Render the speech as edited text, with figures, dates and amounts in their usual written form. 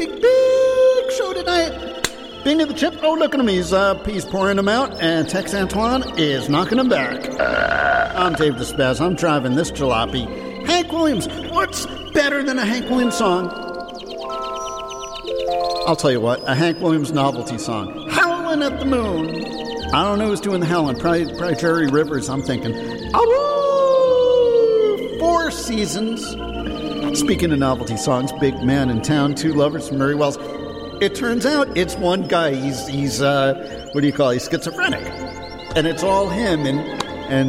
big show tonight. Bing of the chip. Oh, look at him. He's pouring them out, and Tex Antoine is knocking them back. I'm Dave the Spaz. I'm driving this jalopy. Hank Williams. What's better than a Hank Williams song? I'll tell you what. A Hank Williams novelty song. Howlin' at the Moon. I don't know who's doing the howling. Probably Jerry Rivers, I'm thinking. Oh, 4 Seasons. Speaking of novelty songs, Big Man in Town, Two Lovers from Murray Wells. It turns out it's one guy. He's what do you call it? He's schizophrenic. And it's all him. And